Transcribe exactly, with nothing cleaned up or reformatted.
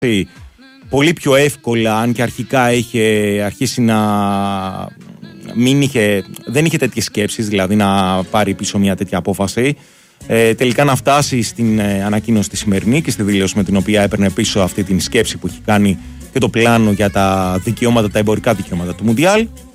πολύ πιο εύκολα, αν και αρχικά είχε αρχίσει να μην είχε, δεν είχε τέτοιες σκέψεις, δηλαδή να πάρει πίσω μια τέτοια απόφαση. Ε, τελικά να φτάσει στην ε, ανακοίνωση τη σημερινή και στη δήλωση με την οποία έπαιρνε πίσω αυτή την σκέψη που έχει κάνει και το πλάνο για τα δικαιώματα, τα εμπορικά δικαιώματα του Μουντιάλ.